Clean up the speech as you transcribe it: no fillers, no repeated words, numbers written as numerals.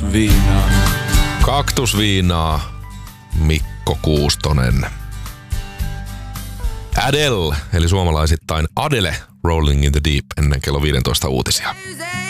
kaktusviinaa. Kaktusviinaa, Mikko Kuustonen. Adele, eli suomalaisittain Adele, Rolling in the Deep ennen kello 15 uutisia.